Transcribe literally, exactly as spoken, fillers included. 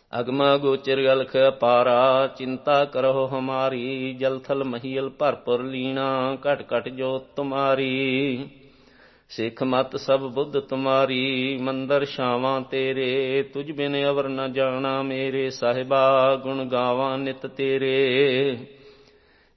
ਅਗਮਾ ਗੋਚਰ ਗਲਖ ਅਪਾਰਾ, ਚਿੰਤਾ ਕਰੋ ਹਮਾਰੀ। ਜਲ ਥਲ ਮਹੀਲ ਭਰਪੁਰ ਲੀਣਾ, ਘਟ ਘਟ ਜੋਤ ਤੁਮਾਰੀ। ਸਿੱਖ ਮਤ ਸਭ ਬੁੱਧ ਤੁਮਾਰੀ, ਮੰਦਰ ਛਾਵਾਂ ਤੇਰੇ। ਤੁਝ ਬਿਨ ਅਵਰ ਨ ਜਾਣਾ ਮੇਰੇ, ਸਾਹਿਬਾ ਗੁਣ ਗਾਵਾਂ ਨਿਤ ਤੇਰੇ।